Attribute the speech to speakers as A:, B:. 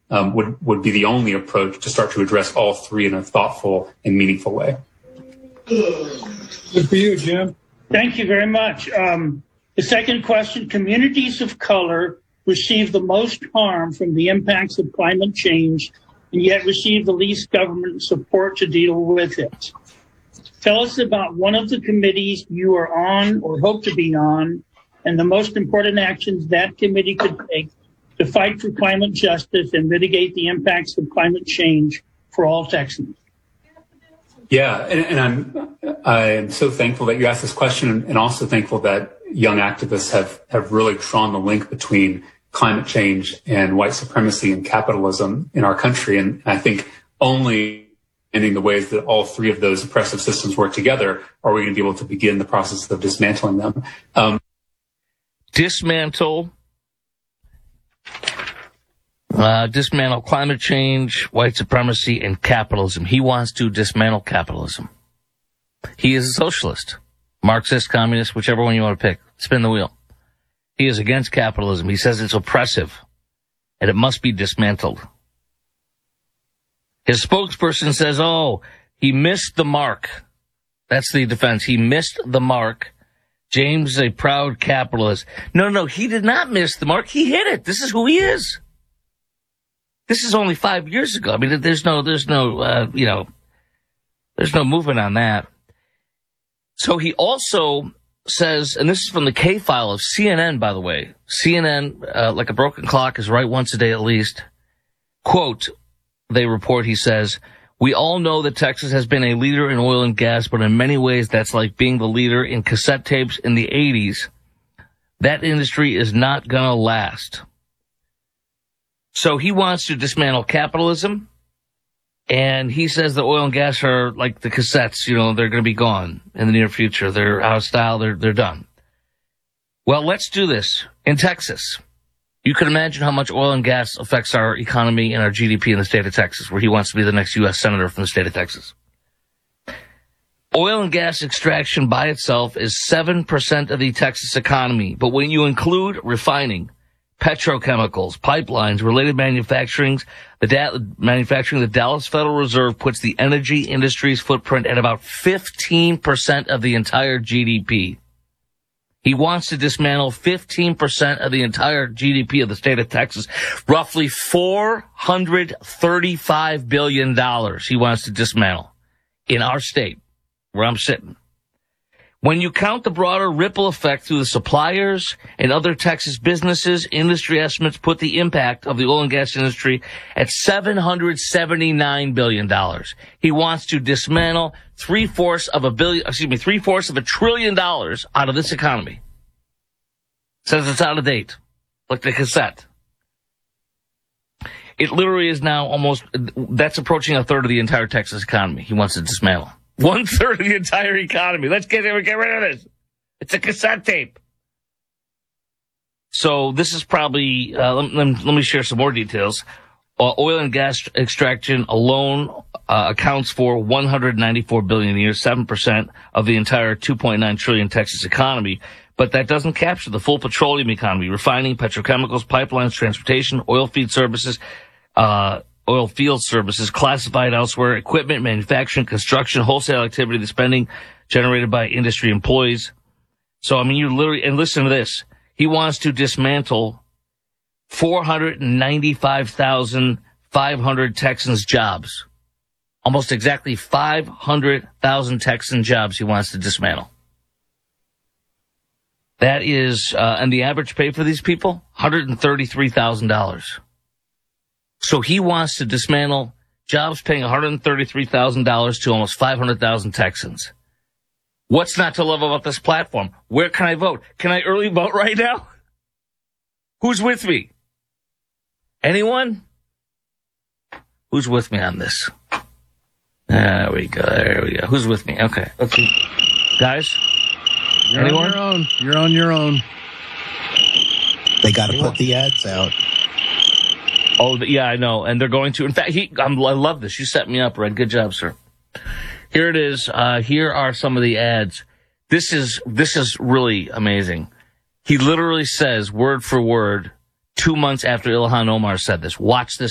A: would be the only approach to start to address all three in a thoughtful and meaningful way.
B: Good for you, Jim.
C: Thank you very much. The second question, communities of color receive the most harm from the impacts of climate change and yet receive the least government support to deal with it. Tell us about one of the committees you are on or hope to be on and the most important actions that committee could take to fight for climate justice and mitigate the impacts of climate change for all Texans.
A: Yeah, and I'm so thankful that you asked this question, and also thankful that young activists have really drawn the link between climate change and white supremacy and capitalism in our country. And I think only in the ways that all three of those oppressive systems work together are we going to be able to begin the process of dismantling them.
D: Dismantle climate change, white supremacy, and capitalism. He wants to dismantle capitalism. He is a socialist, Marxist, communist, whichever one you want to pick. Spin the wheel. He is against capitalism. He says it's oppressive, and it must be dismantled. His spokesperson says, he missed the mark. That's the defense. He missed the mark. James is a proud capitalist. No, he did not miss the mark. He hit it. This is who he is. This is only 5 years ago. I mean, there's no movement on that. So he also says, and this is from the K file of CNN, by the way. CNN, like a broken clock, is right once a day at least. Quote, they report, he says, we all know that Texas has been a leader in oil and gas, but in many ways that's like being the leader in cassette tapes in the 80s. That industry is not going to last. So he wants to dismantle capitalism, and he says that oil and gas are like the cassettes, they're going to be gone in the near future. They're out of style. They're done. Well, let's do this in Texas. You can imagine how much oil and gas affects our economy and our GDP in the state of Texas, where he wants to be the next U.S. senator from the state of Texas. Oil and gas extraction by itself is 7% of the Texas economy. But when you include refining, petrochemicals, pipelines, related manufacturing, the Dallas Federal Reserve puts the energy industry's footprint at about 15% of the entire GDP. He wants to dismantle 15% of the entire GDP of the state of Texas, roughly $435 billion he wants to dismantle in our state, where I'm sitting. When you count the broader ripple effect through the suppliers and other Texas businesses, industry estimates put the impact of the oil and gas industry at $779 billion. He wants to dismantle three-fourths of $1 trillion out of this economy. Says it's out of date, like the cassette. It literally is now that's approaching a third of the entire Texas economy he wants to dismantle. 1/3 of the entire economy. Let's get rid of this. It's a cassette tape. So this is probably, let me share some more details. Oil and gas extraction alone accounts for $194 billion a year, 7% of the entire $2.9 trillion Texas economy. But that doesn't capture the full petroleum economy, refining, petrochemicals, pipelines, transportation, oil field services, classified elsewhere, equipment, manufacturing, construction, wholesale activity, the spending generated by industry employees. So, I mean, you literally, and listen to this, he wants to dismantle 495,500 Texans' jobs. Almost exactly 500,000 Texan jobs he wants to dismantle. That is, and the average pay for these people, $133,000. So he wants to dismantle jobs paying $133,000 to almost 500,000 Texans. What's not to love about this platform? Where can I vote? Can I early vote right now? Who's with me? Anyone? Who's with me on this? There we go. Who's with me? Okay, let's see. Guys? Anyone?
B: You're on your own.
E: They got to put the ads out.
D: Oh, yeah, I know. And they're going to. In fact, I love this. You set me up, Red. Good job, sir. Here it is. Here are some of the ads. This is really amazing. He literally says, word for word, 2 months after Ilhan Omar said this. Watch this.